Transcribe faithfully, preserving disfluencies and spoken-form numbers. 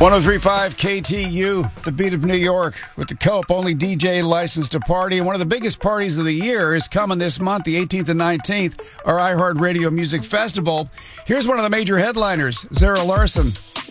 oh three point five K T U, the beat of New York, with the Cope, only D J licensed to party. And one of the biggest parties of the year is coming this month, the eighteenth and nineteenth, our iHeartRadio Music Festival. Here's one of the major headliners, Zara Larsson.